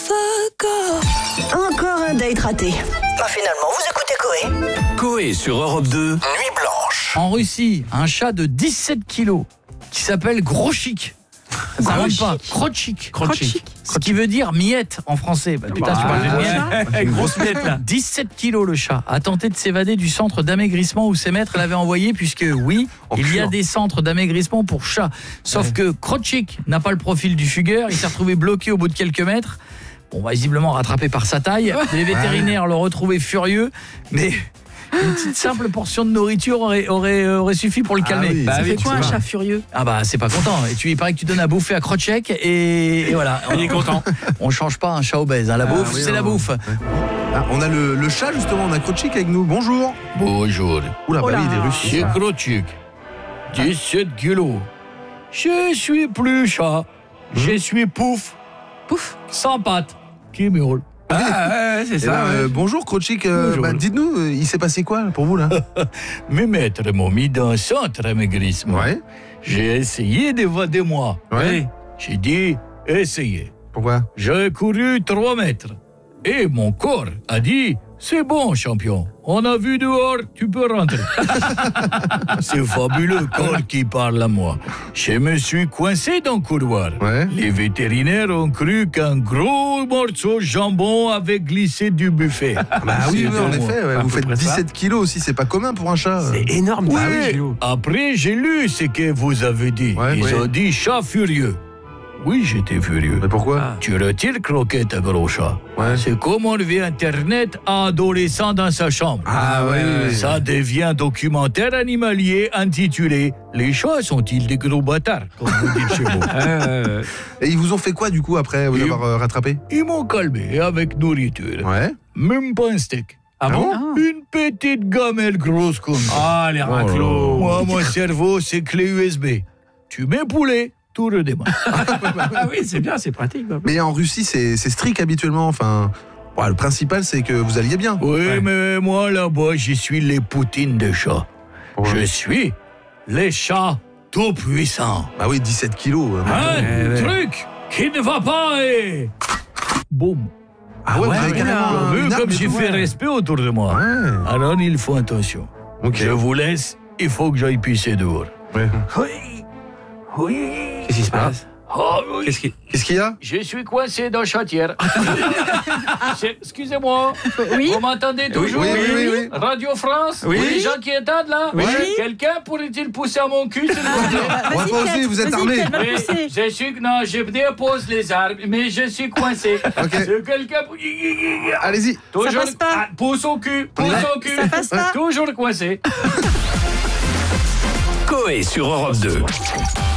Encore un date raté. Finalement, vous écoutez Coé. Coé sur Europe 2. Nuit blanche. En Russie, un chat de 17 kilos qui s'appelle Grochik. Ça rentre pas. Krochik. Ce qui veut dire miette en français. Putain, tu parles de miette. Grosse miette là. 17 kilos le chat a tenté de s'évader du centre d'amaigrissement où ses maîtres l'avaient envoyé, puisque oui, il y a des centres d'amaigrissement pour chats. Sauf que Krochik n'a pas le profil du fugueur, il s'est retrouvé bloqué au bout de quelques mètres. Bon, visiblement rattrapé par sa taille. Les vétérinaires l'ont retrouvé furieux, mais une petite simple portion de nourriture aurait suffi pour le calmer. Ça fait Quoi un chat furieux? Ah bah c'est pas content. Et il paraît que tu donnes à bouffer à Krochik et voilà. Il est content. On change pas un chat obèse. La bouffe, c'est la bouffe. On a le chat justement, on a Krochik avec nous. Bonjour. Bonjour. Oula, bah oui, il est russe. C'est Krochik. 17 kilos. Je suis plus chat. Je suis pouf. Pouf. Sans pattes. Qui miaule. C'est ça. Bonjour Krochik, Bonjour. dites-nous, il s'est passé quoi pour vous là? Mes maîtres m'ont mis dans un centre d'amaigrissement. Ouais. J'ai essayé d'évader moi. Ouais. J'ai dit, essayez. Pourquoi? J'ai couru 3 mètres. Et mon corps a dit, c'est bon champion. On a vu dehors, tu peux rentrer. C'est fabuleux corps qui parle à moi. Je me suis coincé dans le couloir. Ouais. Les vétérinaires ont cru qu'un gros morceau de jambon avait glissé du buffet. Bah oui, C'est en de effet, moi. vous faites près ça. 17 kilos aussi, c'est pas commun pour un chat. C'est énorme. Oui. 17 kilos. Après, j'ai lu ce que vous avez dit. Ouais. Ils ont dit chat furieux. Oui, j'étais furieux. Mais pourquoi? Tu retires croquette à gros chat. Ouais. C'est comme enlever Internet à adolescent dans sa chambre. Ah ouais. Ça devient documentaire animalier intitulé « Les chats sont-ils des gros bâtards ?» comme vous dites chez vous. Et ils vous ont fait quoi du coup après vous Ils- avoir rattrapé? Ils m'ont calmé avec nourriture. Ouais. Même pas un steak. Ah bon? Une petite gamelle grosse comme ça. Ah, les raclos. Moi, mon cerveau, c'est clé USB. Tu mets poulet, tout redémarre. Ah oui, c'est bien, c'est pratique. Mais en Russie, c'est strict habituellement. Enfin, le principal, c'est que vous alliez bien. Oui, Ouais. mais moi, là-bas, je suis les poutines des chats. Ouais. Je suis les chats tout puissants. Bah oui, 17 kilos. Un ouais. truc qui ne va pas et... Boum. Ah ouais, vous avez carrément Vu une arme comme et j'ai tout. fait respect autour de moi. Ouais. Alors, il faut attention. Ok. Je vous laisse, il faut que j'aille pisser dehors. Ouais. Oui. Oui. Qu'est-ce qui se passe? Oh, oui. Qu'est-ce qu'il y a? Je suis coincé dans Chatière. Excusez-moi. Oui. Vous m'entendez toujours? Oui. Radio France? Oui. Les gens qui entendent là? Oui. Quelqu'un pourrait-il pousser à mon cul, s'il vous plaît? On va pas oser, vous êtes armé. Va Oui, pousser. je suis... Non, je dépose les armes, mais je suis coincé. Ok. C'est quelqu'un... Allez-y. Toujours... passe pas. Ah, pousse au cul, pousse au cul. Ça passe pas. Toujours coincé. Coé sur Europe 2.